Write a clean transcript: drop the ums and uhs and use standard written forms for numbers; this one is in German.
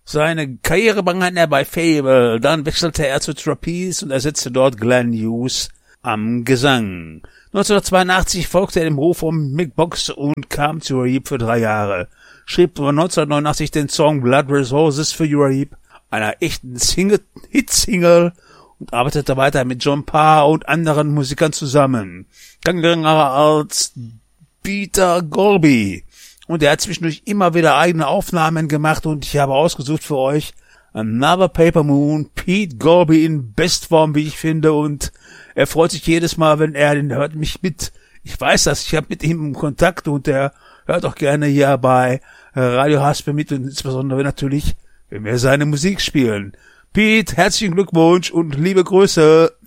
Seine Karriere begann er bei Fable, dann wechselte er zu Trapeze und ersetzte dort Glenn Hughes am Gesang. 1982 folgte er dem Ruf von Mick Box und kam zu Uriah für 3 Jahre. Schrieb 1989 den Song Blood Resources für Uriah, einer echten Hit-Single, und arbeitete weiter mit John Parr und anderen Musikern zusammen. Längerer als Peter Golby. Und er hat zwischendurch immer wieder eigene Aufnahmen gemacht und ich habe ausgesucht für euch Another Paper Moon, Pete Golby in Bestform, wie ich finde, und er freut sich jedes Mal, wenn er den hört mich mit. Ich weiß das, ich habe mit ihm Kontakt und er hört auch gerne hier bei Radio Haspe mit und insbesondere natürlich, wenn wir seine Musik spielen. Pete, herzlichen Glückwunsch und liebe Grüße.